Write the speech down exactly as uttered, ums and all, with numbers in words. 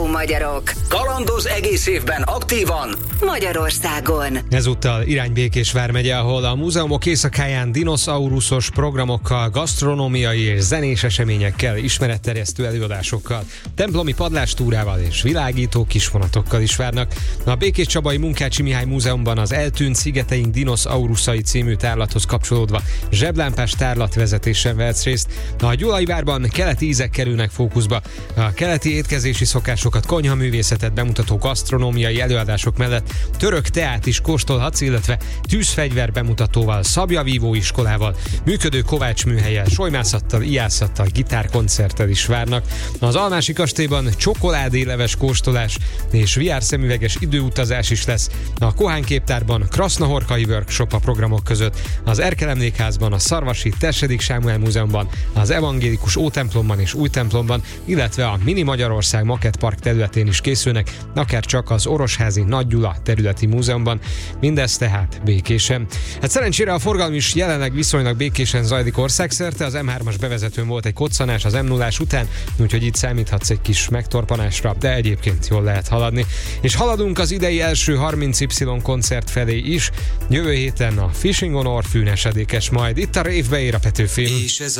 Halló magyarok! Kalandoz egész évben aktívan Magyarországon. Ezúttal irány Békés vármegye, ahol a múzeumok éjszakáján dinoszauruszos programokkal, gasztronómiai és zenés eseményekkel, ismeretterjesztő előadásokkal, templomi padlástúrával és világító kisvonatokkal is várnak. A Békés Csabai Munkácsi Mihály Múzeumban az Eltűnt szigeteink dinoszauruszai című tárlathoz kapcsolódva zseblámpás tárlatvezetésen vehetsz részt. A Gyulai várban keleti ízek kerülnek fókuszba. A keleti étkezési szokásokat, konyhaművészetet bemutató gasztronómiai előadások mellett török teát is kóstolhatsz, illetve tűzfegyver bemutatóval, szabjavívó iskolával, működő kovácsműhellyel, solymászattal, ijászattal, gitárkoncerttel is várnak. Az Almási kastélyban csokoládéleves kóstolás és vé er szemüveges időutazás is lesz. A Kohán képtárban krasznahorkai workshop a programok között. Az Erkel Emlékházban, a Szarvasi Tessedik Sámuel Múzeumban, az Evangélikus Ótemplomban és Új templomban, illetve a Mini Magyarország Makett Park területén is készülnek, akár csak az Orosházi Nagy Gyula területi múzeumban. Mindez tehát békésen. Hát szerencsére a forgalom is jelenleg viszonylag békésen zajlik országszerte. Az em hármas bevezetőn volt egy koccanás az em nullás után, úgyhogy itt számíthatsz egy kis megtorpanásra, de egyébként jól lehet haladni. És haladunk az idei első harminc Y koncert felé is. Jövő héten a Fishing on Orr fűn esedékes majd. Itt a Rave Beér a Petőfin.